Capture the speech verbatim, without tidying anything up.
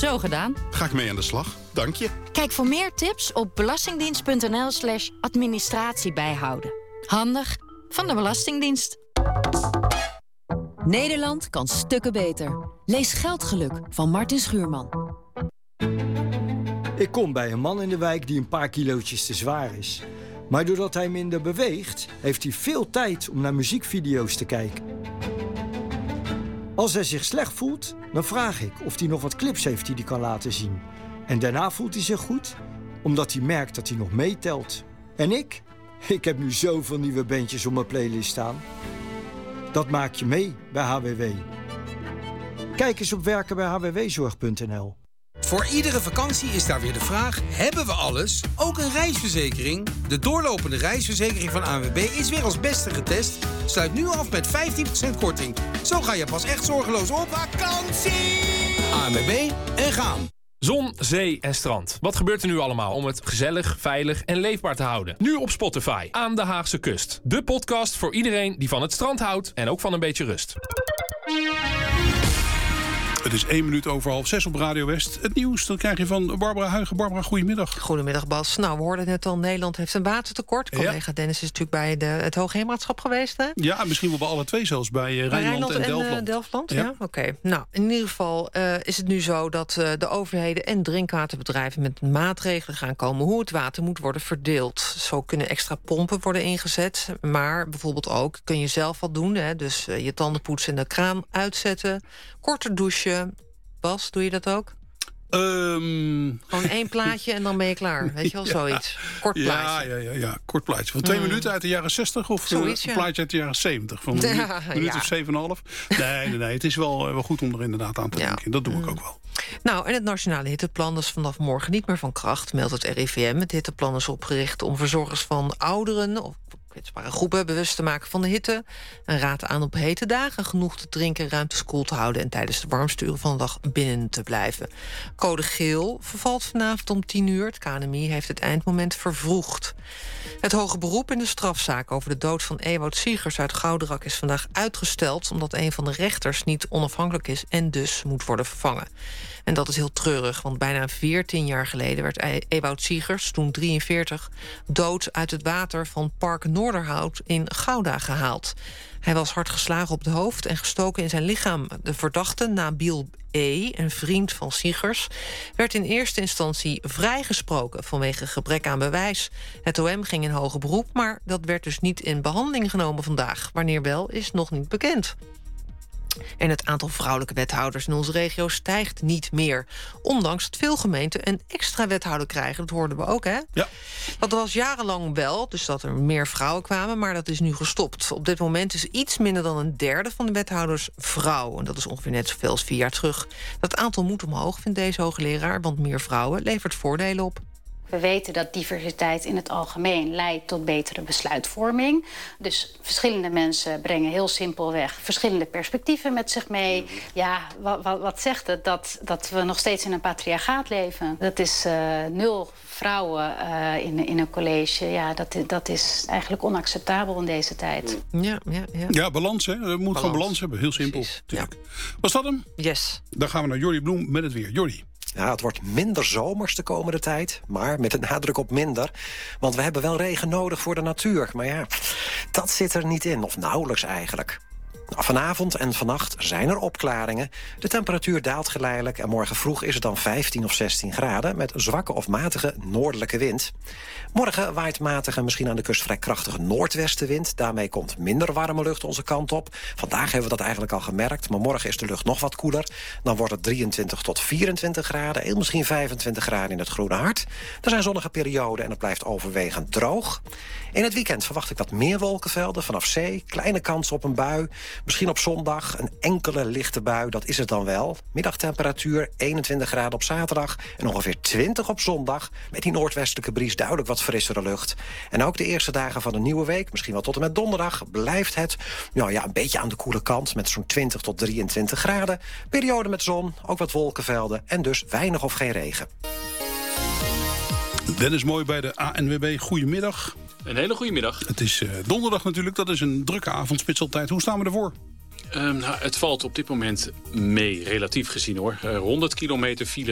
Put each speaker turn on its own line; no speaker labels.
Zo gedaan.
Ga ik mee aan de slag. Dank je.
Kijk voor meer tips op belastingdienst.nl slash administratie bijhouden. Handig van de Belastingdienst.
Nederland kan stukken beter. Lees Geldgeluk van Martin Schuurman.
Ik kom bij een man in de wijk die een paar kilootjes te zwaar is. Maar doordat hij minder beweegt, heeft hij veel tijd om naar muziekvideo's te kijken. Als hij zich slecht voelt, dan vraag ik of hij nog wat clips heeft die hij kan laten zien. En daarna voelt hij zich goed, omdat hij merkt dat hij nog meetelt. En ik? Ik heb nu zoveel nieuwe bandjes op mijn playlist staan. Dat maak je mee bij H W W. Kijk eens op werken bij h w w zorg punt n l.
Voor iedere vakantie is daar weer de vraag, hebben we alles? Ook een reisverzekering? De doorlopende reisverzekering van A N W B is weer als beste getest. Sluit nu af met vijftien procent korting. Zo ga je pas echt zorgeloos op vakantie! A N W B en gaan.
Zon, zee en strand. Wat gebeurt er nu allemaal om het gezellig, veilig en leefbaar te houden? Nu op Spotify, Aan de Haagse Kust. De podcast voor iedereen die van het strand houdt en ook van een beetje rust.
Het is één minuut over half zes op Radio West. Het nieuws, dat krijg je van Barbara Huigen. Barbara, goedemiddag.
Goedemiddag, Bas. Nou, we hoorden net al, Nederland heeft een watertekort. Collega ja. Dennis is natuurlijk bij de, het Hoogheemraadschap geweest, hè?
Ja, misschien wel bij alle twee zelfs. Bij uh, Rijnland en, en Delftland.
Uh, Delftland, ja. ja? Oké. Okay. Nou, in ieder geval uh, is het nu zo dat uh, de overheden en drinkwaterbedrijven met maatregelen gaan komen hoe het water moet worden verdeeld. Zo kunnen extra pompen worden ingezet. Maar bijvoorbeeld ook kun je zelf wat doen. Hè? Dus uh, je tanden poetsen en de kraan uitzetten. Korter douchen. Bas, doe je dat ook?
Um...
Gewoon één plaatje en dan ben je klaar. Weet je wel, ja. zoiets. Kort plaatje.
Ja, ja, ja, ja. kort plaatje. Van twee mm. minuten uit de jaren zestig of zoiets, een ja. plaatje uit de jaren zeventig. Van een ja, minuut, minuut ja. of zeven en een half. Nee, nee, nee. Het is wel, wel goed om er inderdaad aan te denken. Ja. Dat doe mm. ik ook wel.
Nou, en het Nationale Hitteplan is vanaf morgen niet meer van kracht, meldt het R I V M. Het hitteplan is opgericht om verzorgers van ouderen of kwetsbare groepen bewust te maken van de hitte. En raadt aan op hete dagen genoeg te drinken, ruimtes koel te houden en tijdens de warmste uren van de dag binnen te blijven. Code geel vervalt vanavond om tien uur. Het K N M I heeft het eindmoment vervroegd. Het hoge beroep in de strafzaak over de dood van Ewout Siegers uit Gouderak is vandaag uitgesteld omdat een van de rechters niet onafhankelijk is en dus moet worden vervangen. En dat is heel treurig, want bijna veertien jaar geleden werd Ewout Siegers, toen drieënveertig, dood uit het water van Park Noorderhout in Gouda gehaald. Hij was hard geslagen op het hoofd en gestoken in zijn lichaam. De verdachte, Nabil E., een vriend van Siegers, werd in eerste instantie vrijgesproken vanwege gebrek aan bewijs. Het O M ging in hoger beroep, maar dat werd dus niet in behandeling genomen vandaag. Wanneer wel, is nog niet bekend. En het aantal vrouwelijke wethouders in onze regio stijgt niet meer. Ondanks dat veel gemeenten een extra wethouder krijgen. Dat hoorden we ook, hè?
Ja.
Dat was jarenlang wel, dus dat er meer vrouwen kwamen, maar dat is nu gestopt. Op dit moment is iets minder dan een derde van de wethouders vrouw. En dat is ongeveer net zoveel als vier jaar terug. Dat aantal moet omhoog, vindt deze hoogleraar, want meer vrouwen levert voordelen op.
We weten dat diversiteit in het algemeen leidt tot betere besluitvorming. Dus verschillende mensen brengen heel simpelweg verschillende perspectieven met zich mee. Ja, wat, wat, wat zegt het? Dat, dat we nog steeds in een patriarchaat leven. Dat is uh, nul vrouwen uh, in, in een college. Ja, dat, dat is eigenlijk onacceptabel in deze tijd.
Ja, ja, ja.
ja balans, hè. We moeten balans. gewoon balans hebben. Heel simpel. Ja. Was dat hem?
Yes.
Dan gaan we naar Jordi Bloem met het weer. Jordi.
Ja, het wordt minder zomers de komende tijd, maar met een nadruk op minder. Want we hebben wel regen nodig voor de natuur. Maar ja, dat zit er niet in, of nauwelijks eigenlijk. Vanavond en vannacht zijn er opklaringen. De temperatuur daalt geleidelijk en morgen vroeg is het dan vijftien of zestien graden... met zwakke of matige noordelijke wind. Morgen waait matige, misschien aan de kust vrij krachtige noordwestenwind. Daarmee komt minder warme lucht onze kant op. Vandaag hebben we dat eigenlijk al gemerkt, maar morgen is de lucht nog wat koeler. Dan wordt het drieëntwintig tot vierentwintig graden, heel misschien vijfentwintig graden in het Groene Hart. Er zijn zonnige perioden en het blijft overwegend droog. In het weekend verwacht ik wat meer wolkenvelden vanaf zee. Kleine kans op een bui. Misschien op zondag een enkele lichte bui, dat is het dan wel. Middagtemperatuur eenentwintig graden op zaterdag en ongeveer twintig op zondag. Met die noordwestelijke bries duidelijk wat frissere lucht. En ook de eerste dagen van de nieuwe week, misschien wel tot en met donderdag, blijft het nou ja, een beetje aan de koele kant met zo'n twintig tot drieëntwintig graden. Periode met zon, ook wat wolkenvelden en dus weinig of geen regen.
Dennis Mooi bij de A N W B. Goedemiddag.
Een hele goede middag.
Het is uh, donderdag natuurlijk, dat is een drukke avondspits altijd. Hoe staan we ervoor?
Um, nou, het valt op dit moment mee, relatief gezien hoor. Uh, honderd kilometer file